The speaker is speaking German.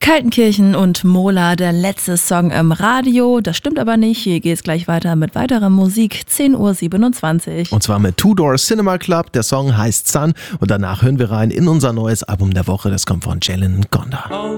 Kaltenkirchen und Mola, der letzte Song im Radio. Das stimmt aber nicht. Hier geht's gleich weiter mit weiterer Musik. 10:27 Uhr. Und zwar mit Two Door Cinema Club. Der Song heißt Sun. Und danach hören wir rein in unser neues Album der Woche. Das kommt von Jalen Gonda.